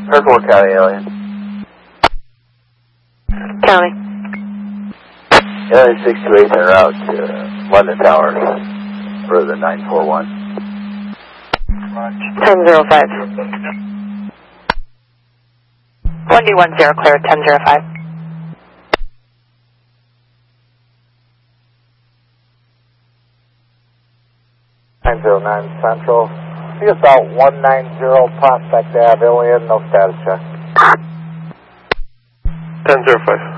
Kirkwood County Alien. County. Alien 628 en route to London Tower for the 941. 1005. 1D10 clear 1005. 909 Central. See about 190 Prospect Ave, alien, no status check. 1005.